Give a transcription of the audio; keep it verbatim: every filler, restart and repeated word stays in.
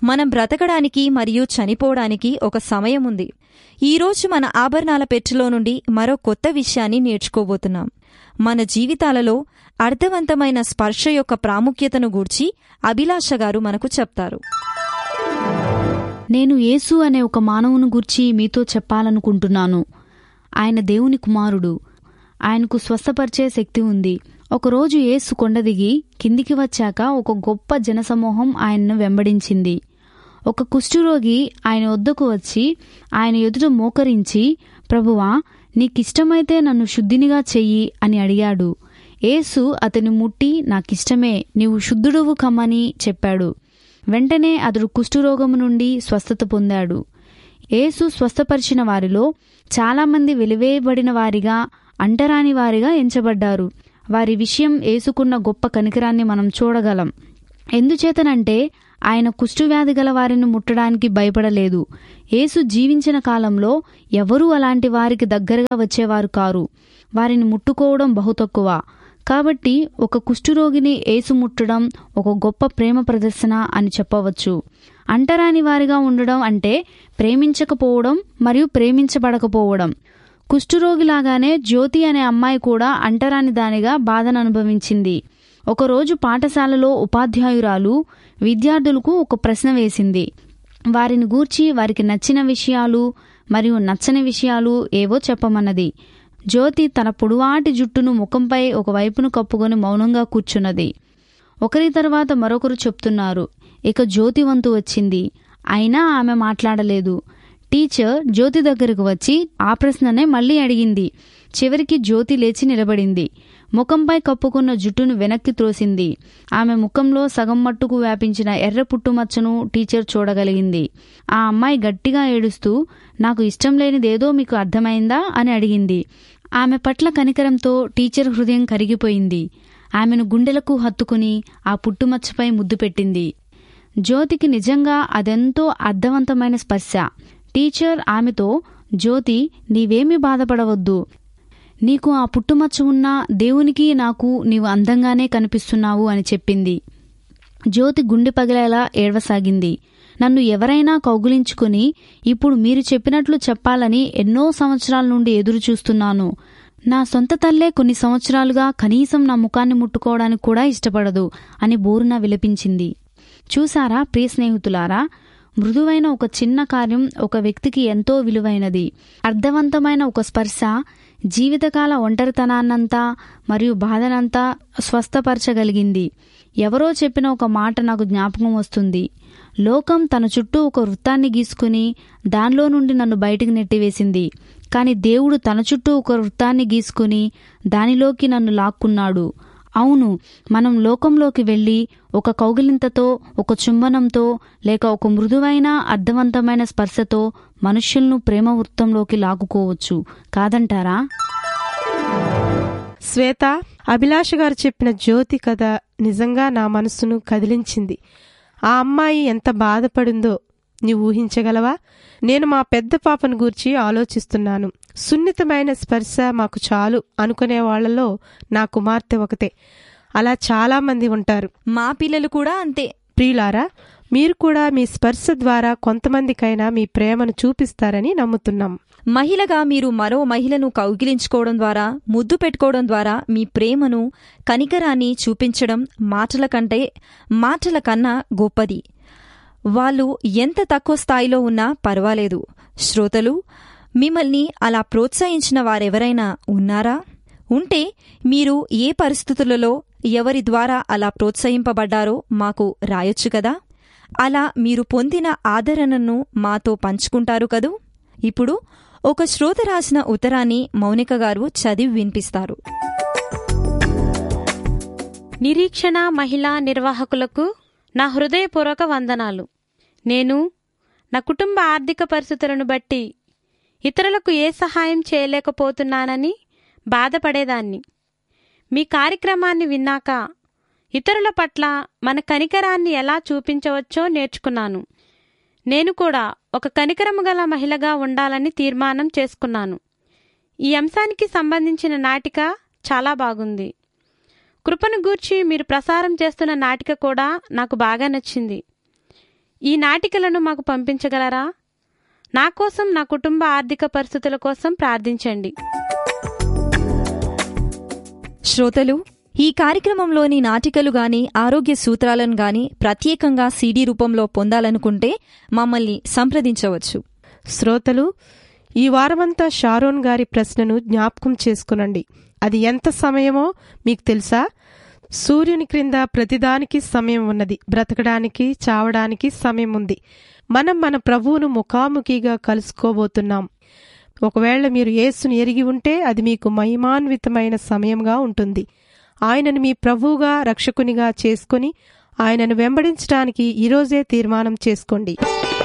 మనం బ్రతకడానికి మరియు చనిపోవడానికి ఒక సమయం ఉంది. ఈరోజు మన ఆభరణాల పెట్టెలో నుండి మరో కొత్త విషయాన్ని నేర్చుకోబోతున్నాం. మన జీవితాలలో అర్థవంతమైన స్పర్శ యొక్క ప్రాముఖ్యతను గూర్చి అభిలాష గారు మనకు చెప్తారు. నేను యేసు అనే ఒక మానవుని గూర్చి మీతో చెప్పాలనుకుంటున్నాను. ఆయన దేవుని కుమారుడు. ఆయనకు స్వస్థపరిచే శక్తి ఉంది. ఒకరోజు యేసు కొండ దిగి కిందికి వచ్చాక ఒక గొప్ప జనసమూహం ఆయన్ను వెంబడించింది. ఒక కుష్ఠరోగి ఆయన వద్దకు వచ్చి ఆయన ఎదుట మోకరించి, ప్రభువా, నీకిష్టమైతే నన్ను శుద్ధినిగా చెయ్యి అని అడిగాడు. యేసు అతని ముట్టి, నాకిష్టమే, నీవు శుద్ధుడువు కమ్మని చెప్పాడు. వెంటనే అతడు కుష్ఠరోగము నుండి స్వస్థత పొందాడు. యేసు స్వస్థపరిచిన వారిలో చాలామంది వెలివేయబడిన వారిగా, అంటరాని వారిగా ఎంచబడ్డారు. వారి విషయం యేసుకున్న గొప్ప కనికరాన్ని మనం చూడగలం. ఎందుచేతనంటే ఆయన కుష్ఠవ్యాధి గల వారిని ముట్టడానికి భయపడలేదు. యేసు జీవించిన కాలంలో ఎవరూ అలాంటి వారికి దగ్గరగా వచ్చేవారు కారు. వారిని ముట్టుకోవడం బహు తక్కువ. కాబట్టి ఒక కుష్ఠరోగిని యేసు ముట్టడం ఒక గొప్ప ప్రేమ ప్రదర్శన అని చెప్పవచ్చు. అంటరాని వారిగా ఉండడం అంటే ప్రేమించకపోవడం మరియు ప్రేమించబడకపోవడం. కుష్ఠరోగిలాగానే జ్యోతి అనే అమ్మాయి కూడా అంటరాని దానిగా బాధను అనుభవించింది. ఒకరోజు పాఠశాలలో ఉపాధ్యాయురాలు విద్యార్థులకు ఒక ప్రశ్న వేసింది. వారిని గూర్చి వారికి నచ్చిన విషయాలు మరియు నచ్చని విషయాలు ఏవో చెప్పమన్నది. జ్యోతి తన పొడువాటి జుట్టును ముఖంపై ఒకవైపును కప్పుకొని మౌనంగా కూర్చున్నది. ఒకరి తర్వాత మరొకరు చెప్తున్నారు. ఇక జ్యోతి వంతు వచ్చింది. అయినా ఆమె మాట్లాడలేదు. టీచర్ జ్యోతి దగ్గరకు వచ్చి ఆ ప్రశ్ననే మళ్లీ అడిగింది. చివరికి జ్యోతి లేచి నిలబడింది. ముఖంపై కప్పుకున్న జుట్టును వెనక్కి త్రోసింది. ఆమె ముఖంలో సగం మట్టుకు వ్యాపించిన ఎర్ర పుట్టుమచ్చను టీచర్ చూడగలిగింది. ఆ అమ్మాయి గట్టిగా ఏడుస్తూ, నాకు ఇష్టం లేనిదేదో మీకు అర్థమైందా అని అడిగింది. ఆమె పట్ల కనికరంతో టీచర్ హృదయం కరిగిపోయింది. ఆమెను గుండెలకు హత్తుకుని ఆ పుట్టుమచ్చపై ముద్దు పెట్టింది. జ్యోతికి నిజంగా అదెంతో అర్థవంతమైన స్పర్శ. టీచర్ ఆమెతో, జ్యోతి, నీవేమీ బాధపడవద్దు. నీకు ఆ పుట్టుమచ్చ ఉన్నా దేవునికి నాకు నీవు అందంగానే కనిపిస్తున్నావు అని చెప్పింది. జ్యోతి గుండె పగిలేలా ఏడవసాగింది. నన్ను ఎవరైనా కౌగిలించుకుని ఇప్పుడు మీరు చెప్పినట్లు చెప్పాలని ఎన్నో సంవత్సరాల నుండి ఎదురు చూస్తున్నాను. నా సొంత తల్లే కొన్ని సంవత్సరాలుగా కనీసం నా ముఖాన్ని ముట్టుకోవడానికి కూడా ఇష్టపడదు అని బోరున విలపించింది. చూసారా ప్రియ స్నేహితులారా, మృదువైన ఒక చిన్న కార్యం ఒక వ్యక్తికి ఎంతో విలువైనది. అర్థవంతమైన ఒక స్పర్శ జీవితకాల ఒంటరితనాన్నంతా మరియు బాధనంతా స్వస్థపరచగలిగింది. ఎవరో చెప్పిన ఒక మాట నాకు జ్ఞాపకం వస్తుంది. లోకం తన చుట్టూ ఒక వృత్తాన్ని గీసుకుని దానిలో నుండి నన్ను బయటికి నెట్టివేసింది. కాని దేవుడు తన చుట్టూ ఒక వృత్తాన్ని గీసుకుని దానిలోకి నన్ను లాక్కున్నాడు. అవును, మనం లోకంలోకి వెళ్లి ఒక కౌగిలింతతో, ఒక చుంబనంతో, లేక ఒక మృదువైన అర్థవంతమైన స్పర్శతో మనుష్యులను ప్రేమ వృత్తంలోకి లాగుకోవచ్చు, కాదంటారా? శ్వేత, అభిలాష గారు చెప్పిన జ్యోతి కథ నిజంగా నా మనసును కదిలించింది. ఆ అమ్మాయి ఎంత బాధపడిందో నీవు ఊహించగలవా? నేను మా పెద్ద పాపను గూర్చి ఆలోచిస్తున్నాను. సున్నితమైన స్పర్శ మాకు చాలు అనుకునే వాళ్లలో నా కుమార్తె ఒకతే. అలా చాలా మంది ఉంటారు. మా పిల్లలు కూడా అంతే. ప్రియులారా, మీరు కూడా మీ స్పర్శ ద్వారా కొంతమందికైనా మీ ప్రేమను చూపిస్తారని నమ్ముతున్నాం. మహిళగా మీరు మరో మహిళను కౌగిలించుకోవడం ద్వారా, ముద్దు పెట్టుకోవడం ద్వారా మీ ప్రేమను, కనికరాన్ని చూపించడం మాటల కంటే మాటల కన్నా గొప్పది. వాళ్ళు ఎంత తక్కువ స్థాయిలో ఉన్నా పర్వాలేదు. శ్రోతలు, మిమ్మల్ని అలా ప్రోత్సహించిన వారెవరైనా ఉన్నారా? ఉంటే మీరు ఏ పరిస్థితులలో ఎవరి ద్వారా అలా ప్రోత్సహింపబడ్డారో మాకు రాయొచ్చు కదా. అలా మీరు పొందిన ఆదరణను మాతో పంచుకుంటారు కదూ. ఇప్పుడు ఒక శ్రోత రాసిన ఉత్తరాన్ని మౌనిక గారు చదివి వినిపిస్తారు. నిరీక్షణ మహిళా నిర్వాహకులకు నా హృదయపూర్వక వందనాలు. నేను నా కుటుంబ ఆర్థిక పరిస్థితులను బట్టి ఇతరులకు ఏ సహాయం చేయలేకపోతున్నానని బాధపడేదాన్ని. మీ కార్యక్రమాన్ని విన్నాక ఇతరుల పట్ల మన కనికరాన్ని ఎలా చూపించవచ్చో నేర్చుకున్నాను. నేను కూడా ఒక కనికరము గల మహిళగా ఉండాలని తీర్మానం చేసుకున్నాను. ఈ అంశానికి సంబంధించిన నాటిక చాలా బాగుంది. కృపను గూర్చి మీరు ప్రసారం చేస్తున్న నాటిక కూడా నాకు బాగా నచ్చింది. ఈ నాటికలను మాకు పంపించగలరా? నా కోసం, నా కుటుంబ ఆర్థిక పరిస్థితుల కోసం ప్రార్థించండి. శ్రోతలు, ఈ కార్యక్రమంలోని నాటికలు గాని ఆరోగ్య సూత్రాలను గాని ప్రత్యేకంగా సీడీ రూపంలో పొందాలనుకుంటే మమ్మల్ని సంప్రదించవచ్చు. శ్రోతలు, ఈ వారమంతా షారోన్ గారి ప్రశ్నను జ్ఞాపకం చేసుకునండి. అది ఎంత సమయమో మీకు తెలుసా? సూర్యుని క్రింద ప్రతిదానికి సమయం ఉన్నది. బ్రతకడానికి, చావడానికి సమయం ఉంది. మనం మన ప్రభువును ముఖాముఖిగా కలుసుకోబోతున్నాం. ఒకవేళ మీరు యేసును ఎరిగి ఉంటే అది మీకు మహిమాన్వితమైన సమయంగా ఉంటుంది. ఆయనను మీ ప్రభువుగా, రక్షకునిగా చేసుకుని ఆయనను వెంబడించడానికి ఈరోజే తీర్మానం చేసుకోండి.